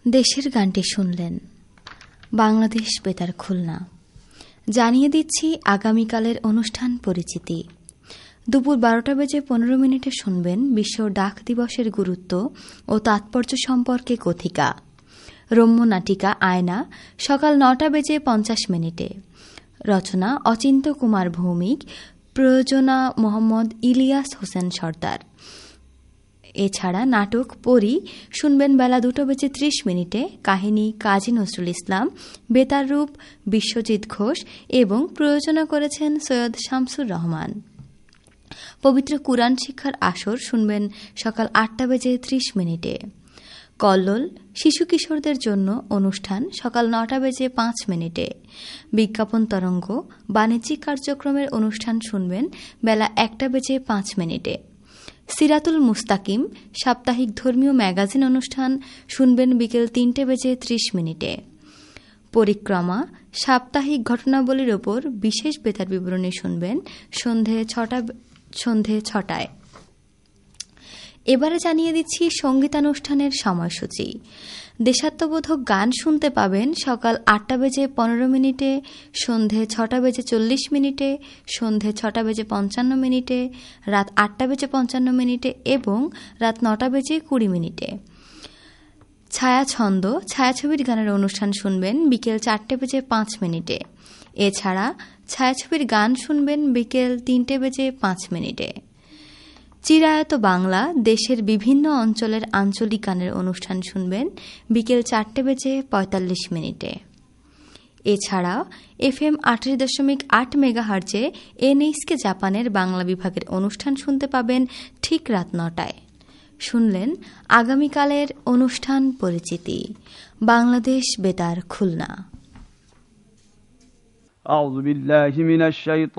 দেশের গানটি শুনলেন। বাংলাদেশ বেতার খুলনা। জানিয়ে দিচ্ছি আগামীকালের অনুষ্ঠান পরিচিতি। দুপুর 12:15 শুনবেন বিশ্ব ডাক দিবসের গুরুত্ব ও তাৎপর্য সম্পর্কে কথিকা। রম্য নাটিকা আয়না সকাল 9:50 রচনা অচিন্ত্য কুমার ভৌমিক, প্রযোজনা মোহাম্মদ ইলিয়াস হোসেন সর্দার। এছাড়া নাটক পরী শুনবেন বেলা 2:30 কাহিনী কাজী নজরুল ইসলাম, বেতার রূপ বিশ্বজিৎ ঘোষ এবং প্রযোজনা করেছেন সৈয়দ শামসুর রহমান। পবিত্র কুরআন শিক্ষার আসর শুনবেন সকাল 8:30। কল্লোল শিশু কিশোরদের জন্য অনুষ্ঠান সকাল 9:05। বিজ্ঞাপন তরঙ্গ বাণিজ্যিক কার্যক্রমের অনুষ্ঠান শুনবেন বেলা 1:05। সিরাতুল মুস্তাকিম সাপ্তাহিক ধর্মীয় ম্যাগাজিন অনুষ্ঠান শুনবেন বিকেল 3:30। পরিক্রমা সাপ্তাহিক ঘটনাবলীর ওপর বিশেষ বেতার বিবরণী শুনবেন সন্ধে 6টায়। এবারে জানিয়ে দিচ্ছি সঙ্গীতানুষ্ঠানের সময়সূচি। দেশাত্মবোধক গান শুনতে পাবেন সকাল 8:15, সন্ধে 6:40, সন্ধে 6:55, রাত 8:55 এবং রাত 9:20। ছায়াছন্দ ছায়াছবির গানের অনুষ্ঠান শুনবেন বিকেল 4:05। এছাড়া ছায়াছবির গান শুনবেন বিকেল 3:05। চিরায়ত বাংলা দেশের বিভিন্ন অঞ্চলের আঞ্চলিক গানের অনুষ্ঠান শুনবেন বিকেল 4:45। এছাড়া FM 88.8 মেগাহার্জে NHK জাপানের বাংলা বিভাগের অনুষ্ঠান শুনতে পাবেন ঠিক রাত 9টায়। শুনলেন আগামীকালের অনুষ্ঠান পরিচিতি। বাংলাদেশ বেতার খুলনা।